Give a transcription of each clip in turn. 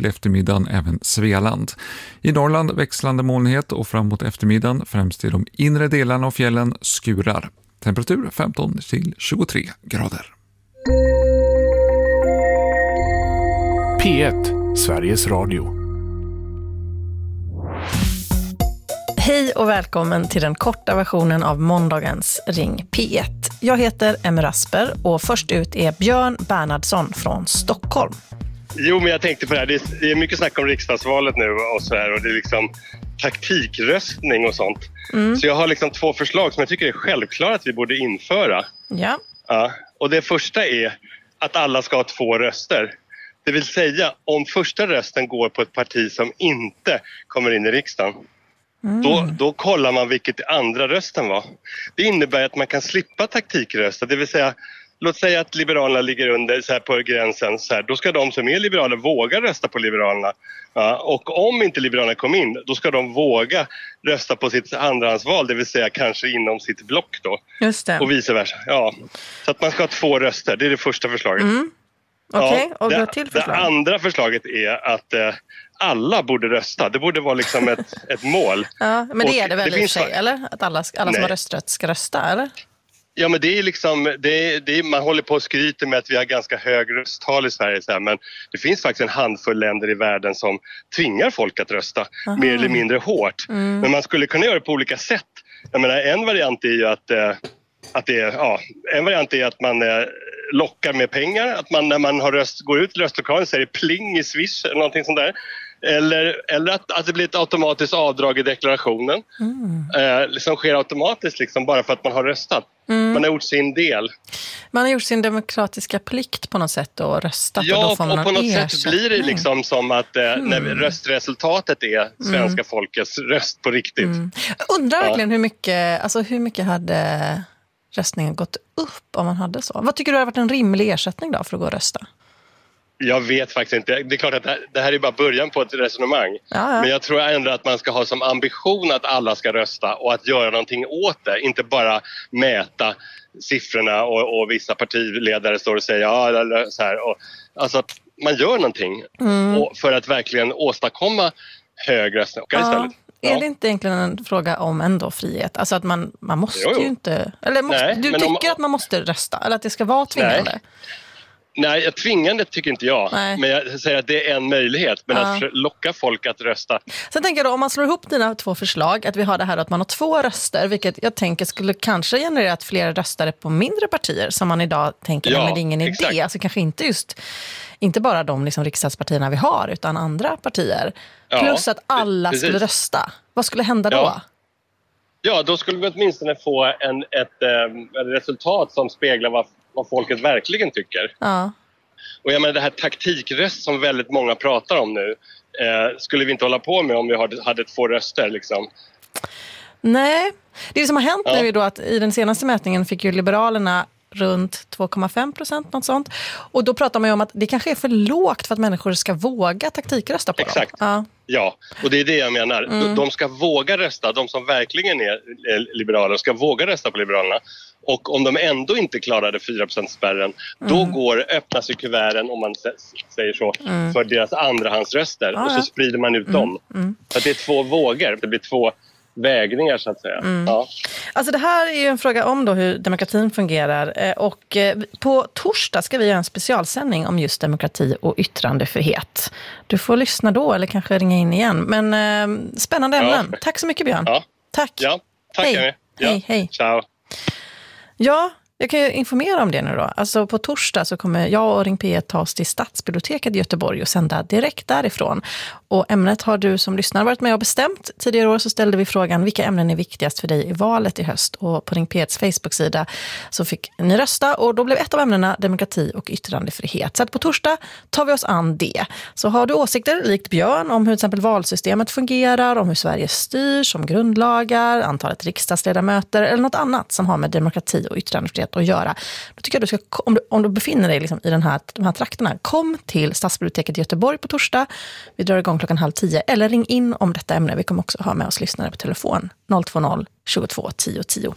till eftermiddagen även Svealand. I Norrland växlande molnighet och framåt eftermiddagen främst i de inre delarna av fjällen skurar. Temperatur 15 till 23 grader. P1, Sveriges Radio. Hej och välkommen till den korta versionen av måndagens Ring P1. Jag heter Emma Rasper och först ut är Björn Bernhardsson från Stockholm. Jo, men jag tänkte på det här. Det är mycket snack om riksdagsvalet nu och så här, och det är liksom taktikröstning och sånt. Så jag har liksom 2 förslag som jag tycker är självklara att vi borde införa. Ja. Ja. Och det första är att alla ska ha 2 röster. Det vill säga, om första rösten går på ett parti som inte kommer in i riksdagen, då kollar man vilket andra rösten var. Det innebär att man kan slippa taktikrösta. Det vill säga, låt säga att Liberalerna ligger under så här på gränsen. Så här, då ska de som är liberaler våga rösta på Liberalerna. Ja, och om inte Liberalerna kom in, då ska de våga rösta på sitt andrahandsval. Det vill säga kanske inom sitt block då. Just det. Och vice versa. Ja. Så att man ska ha 2 röster. Det är det första förslaget. Okej, och du har till förslag. Det andra förslaget är att alla borde rösta. Det borde vara liksom ett mål. Ja, men det är det väl i och för sig, finns... eller? Att alla som har rösträtt ska rösta, eller? Ja, men det är liksom, man håller på och skryter med att vi har ganska hög rösttal i Sverige. Så här, men det finns faktiskt en handfull länder i världen som tvingar folk att rösta mer eller mindre hårt. Men man skulle kunna göra det på olika sätt. Jag menar, en variant är ju att man lockar med pengar. Att man när man går ut i röstlokalen så är det pling i Swish eller någonting sånt där. Eller att det blir ett automatiskt avdrag i deklarationen. Som sker automatiskt liksom, bara för att man har röstat. Man har gjort sin del. Man har gjort sin demokratiska plikt på något sätt och röstat. Ja, och, då och på något sätt blir det liksom som att när röstresultatet är svenska folkets röst på riktigt. Jag undrar verkligen hur mycket hade röstningen gått upp om man hade så. Vad tycker du har varit en rimlig ersättning då för att gå och rösta? Jag vet faktiskt inte. Det är klart att det här är bara början på ett resonemang. Ja. Men jag tror ändå att man ska ha som ambition att alla ska rösta och att göra någonting åt det. Inte bara mäta siffrorna och vissa partiledare står och säger eller så här. Alltså att man gör någonting för att verkligen åstadkomma hög röstning istället. Är det inte egentligen en fråga om ändå frihet? Alltså att man måste ju inte... Eller du tycker att man måste rösta? Eller att det ska vara tvingande? Nej, tvingande tycker inte jag. Nej. Men jag säger att det är en möjlighet. Men att locka folk att rösta. Sen tänker jag då, om man slår ihop dina 2 förslag, att vi har det här att man har 2 röster, vilket jag tänker skulle kanske generera att fler röstare på mindre partier som man idag tänker, men det är ingen idé. Alltså kanske inte bara de liksom riksdagspartierna vi har, utan andra partier. Plus att alla skulle rösta. Vad skulle hända då? Ja, då skulle vi åtminstone få ett resultat som speglar vad folket verkligen tycker. Ja. Och jag menar, det här taktikröst som väldigt många pratar om nu, skulle vi inte hålla på med om vi hade 2 röster liksom. Nej, det som har hänt nu är då att i den senaste mätningen fick ju Liberalerna runt 2,5%, något sånt. Och då pratar man ju om att det kanske är för lågt för att människor ska våga taktikrösta på dem. Exakt. Ja, och det är det jag menar. De ska våga rösta. De som verkligen är liberaler ska våga rösta på Liberalerna. Och om de ändå inte klarade 4%-spärren, då öppnas ju kuverten, om man säger så, för deras andrahandsröster. Och så sprider man ut dem. Så att det är 2 vågor. Det blir 2 vägningar så att säga. Ja. Alltså det här är ju en fråga om då hur demokratin fungerar, och på torsdag ska vi göra en specialsändning om just demokrati och yttrandefrihet. Du får lyssna då eller kanske ringa in igen. Men spännande ämnen. Tack så mycket, Björn. Ja. Tack. Ja, tack. Hej. Ciao. Ja, jag kan ju informera om det nu då. Alltså på torsdag så kommer jag och Ring P1 ta oss till Stadsbiblioteket i Göteborg och sända direkt därifrån. Och ämnet har du som lyssnar varit med och bestämt. Tidigare år så ställde vi frågan: vilka ämnen är viktigast för dig i valet i höst? Och på Ring P1s Facebook-sida så fick ni rösta, och då blev ett av ämnena demokrati och yttrandefrihet. Så att på torsdag tar vi oss an det. Så har du åsikter, likt Björn, om hur till exempel valsystemet fungerar, om hur Sverige styrs, om grundlagar, antalet riksdagsledamöter eller något annat som har med demokrati och yttrandefrihet att göra, då tycker jag du ska, om du befinner dig liksom i de här trakterna, kom till Stadsbiblioteket i Göteborg på torsdag. Vi drar igång 9:30, eller ring in om detta ämne. Vi kommer också ha med oss lyssnare på telefon 020 22 10 10.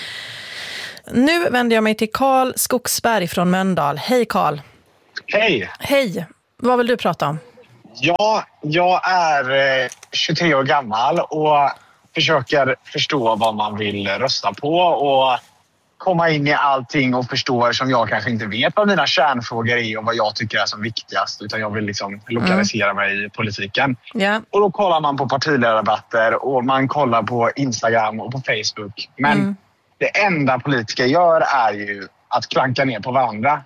Nu vänder jag mig till Karl Skogsberg från Mölndal. Hej Karl. Hej. Hej. Vad vill du prata om? Ja, jag är 23 år gammal och försöker förstå vad man vill rösta på och komma in i allting och förstå som jag kanske inte vet vad mina kärnfrågor är och vad jag tycker är som viktigast, utan jag vill liksom lokalisera mig i politiken. Yeah. Och då kollar man på partiledardebatter och man kollar på Instagram och på Facebook. Men det enda politiker gör är ju att klanka ner på varandra.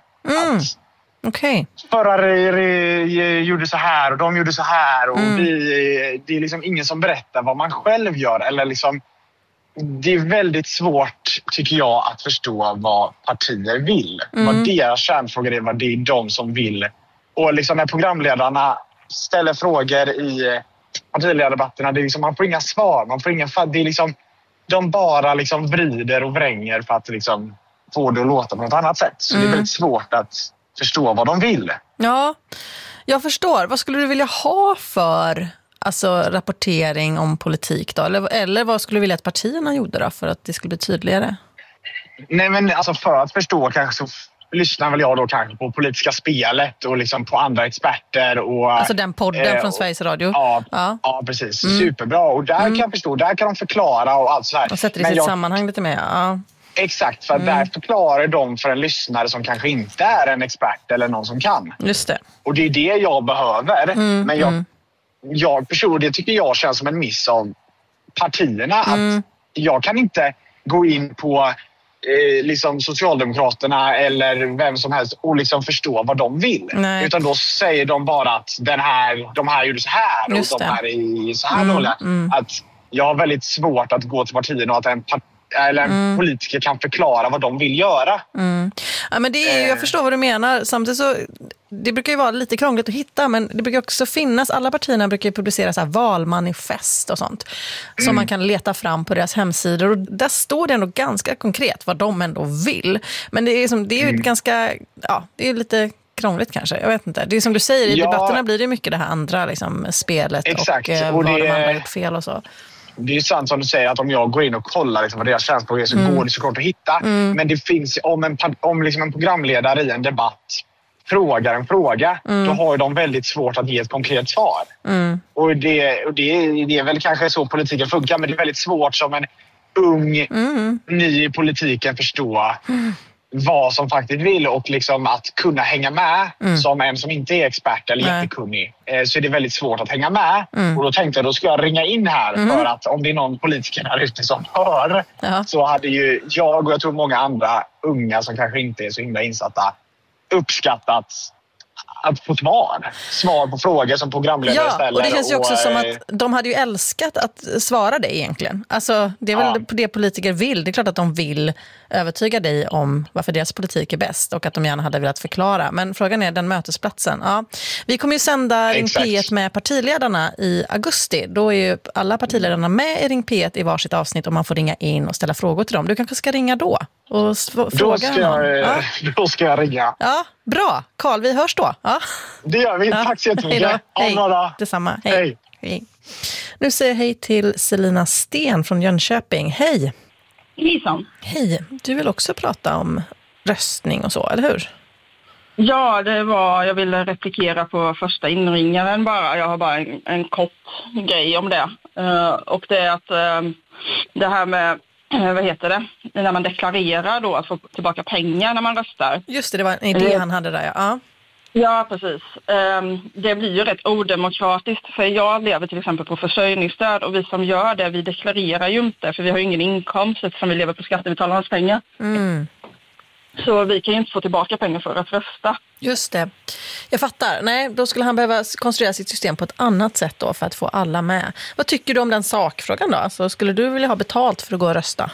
Okej. Förra gjorde så här och de gjorde så här och det är liksom ingen som berättar vad man själv gör eller liksom. Det är väldigt svårt, tycker jag, att förstå vad partier vill. Vad deras kärnfrågor är, vad det är de som vill. Och liksom när programledarna ställer frågor i partiledardebatterna, det är liksom, man får inga svar. Man får inga, det är liksom, de bara liksom vrider och vränger för att liksom få det att låta på något annat sätt. Så det är väldigt svårt att förstå vad de vill. Ja, jag förstår. Vad skulle du vilja ha för rapportering om politik då? Eller vad skulle du vilja att partierna gjorde då för att det skulle bli tydligare? Nej, men alltså för att förstå kanske så lyssnar väl jag då kanske på Politiska spelet och liksom på andra experter. Och, alltså den podden från Sveriges Radio? Ja, precis. Superbra. Och där kan jag förstå, där kan de förklara och allt så här. Och sätter det i sitt sammanhang lite mer, ja. Exakt, för där förklarar de för en lyssnare som kanske inte är en expert eller någon som kan. Just det. Och det är det jag behöver. Men jag personligen tycker jag känns som en miss av partierna. Att jag kan inte gå in på liksom Socialdemokraterna eller vem som helst och liksom förstå vad de vill. Nej. Utan då säger de bara att de här gjorde så här och de här är så här dåliga. Att jag har väldigt svårt att gå till partierna och att en politiker kan förklara vad de vill göra. Ja, men det är, jag förstår vad du menar. Samtidigt så, det brukar ju vara lite krångligt att hitta, men det brukar också finnas, alla partierna brukar ju publicera så här valmanifest och sånt som man kan leta fram på deras hemsidor, och där står det ändå ganska konkret vad de ändå vill. Men det är ju ganska, ja, det är lite krångligt kanske, jag vet inte. Det är som du säger, i debatterna blir det mycket det här andra liksom, spelet. Exakt. Och vad de andra har gjort fel och så. Det är sant som du säger att om jag går in och kollar liksom vad deras känslor är så går det såklart att hitta. Men det finns, om liksom en programledare i en debatt frågar en fråga, då har de väldigt svårt att ge ett konkret svar. Och det är väl kanske så politiken funkar, men det är väldigt svårt som en ung, ny i politiken förstå vad som faktiskt vill och liksom att kunna hänga med som en som inte är expert eller jättekunnig. Så är det väldigt svårt att hänga med. Och då tänkte jag, då ska jag ringa in här för att om det är någon politiker här ute som hör så hade ju jag och jag tror många andra unga som kanske inte är så himla insatta uppskattat att få svar på frågor som programledare ställer. Ja, och det känns ju också som att de hade ju älskat att svara dig egentligen. Alltså, det är väl det politiker vill. Det är klart att de vill övertyga dig om varför deras politik är bäst och att de gärna hade velat förklara. Men frågan är den mötesplatsen. Ja. Vi kommer ju sända Ring P1 med partiledarna i augusti. Då är ju alla partiledarna med i Ring P1 i varsitt avsnitt och man får ringa in och ställa frågor till dem. Du kanske ska ringa då och fråga. Då ska jag ringa. Ja, bra. Carl, vi hörs då. Ja. Det gör vi. Tack så jättemycket. Hej. Detsamma. Hej. Nu säger jag hej till Selina Sten från Jönköping. Hej. Hejsan. Hej. Du vill också prata om röstning och så, eller hur? Ja, jag ville replikera på första inringaren bara. Jag har bara en kort grej om det. Och det är att det här med vad heter det? När man deklarerar då att få tillbaka pengar när man röstar. Just det var en idé han hade där, ja. Ja, precis. Det blir ju rätt odemokratiskt, för jag lever till exempel på försörjningsstöd och vi som gör det, vi deklarerar ju inte för vi har ju ingen inkomst eftersom vi lever på skattebetalarnas pengar. Så vi kan ju inte få tillbaka pengar för att rösta. Just det. Jag fattar. Nej, då skulle han behöva konstruera sitt system på ett annat sätt då för att få alla med. Vad tycker du om den sakfrågan då? Alltså, skulle du vilja ha betalt för att gå och rösta?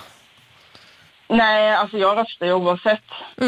Nej, alltså jag röstar ju oavsett.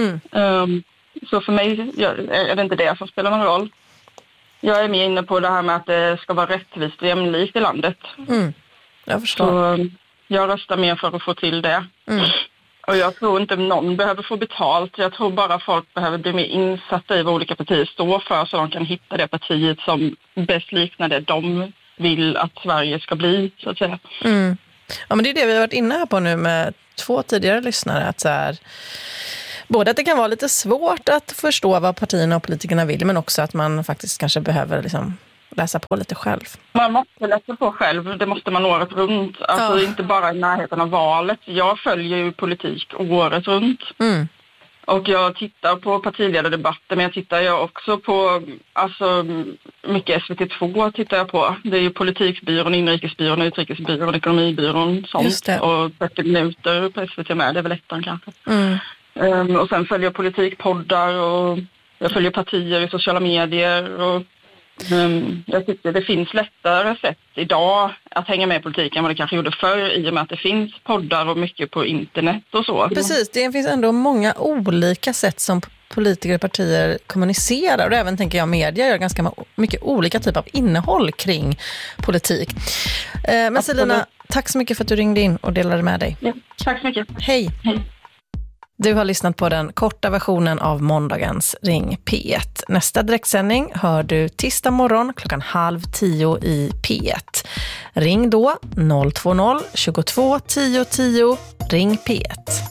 Så för mig är det inte det som spelar någon roll. Jag är mer inne på det här med att det ska vara rättvist och jämlikt i landet. Jag förstår. Så jag röstar mer för att få till det. Och jag tror inte någon behöver få betalt. Jag tror bara folk behöver bli mer insatta i vad olika partier står för så de kan hitta det partiet som bäst liknar det de vill att Sverige ska bli, så att säga. Ja, men det är det vi har varit inne här på nu med 2 tidigare lyssnare. Att så här, både att det kan vara lite svårt att förstå vad partierna och politikerna vill, men också att man faktiskt kanske behöver liksom läsa på lite själv? Man måste läsa på själv, det måste man året runt. Alltså inte bara i närheten av valet. Jag följer ju politik året runt. Och jag tittar på partiledardebatter, men jag tittar ju också på, alltså mycket SVT2 tittar jag på. Det är ju politikbyrån, inrikesbyrån, utrikesbyrån, ekonomibyrån, sånt. Och 30 minuter på SVT med, det är väl ettan kanske. Och sen följer jag politikpoddar och jag följer partier i sociala medier och jag tycker det finns lättare sätt idag att hänga med i politiken än vad det kanske gjorde förr, i och med att det finns poddar och mycket på internet och så. Precis, det finns ändå många olika sätt som politiker och partier kommunicerar, och även tänker jag media gör ganska mycket olika typer av innehåll kring politik. Men Selina, tack så mycket för att du ringde in och delade med dig. Ja, tack så mycket. Hej. Du har lyssnat på den korta versionen av måndagens Ring P1. Nästa direktsändning hör du tisdag morgon 9:30 i P1. Ring då 020 22 10 10. Ring P1.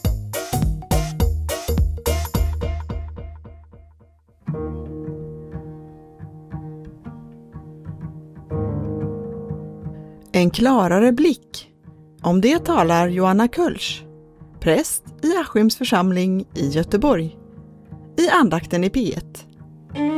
En klarare blick. Om det talar Johanna Kölsch, präst i Askims församling i Göteborg, i andakten i P1.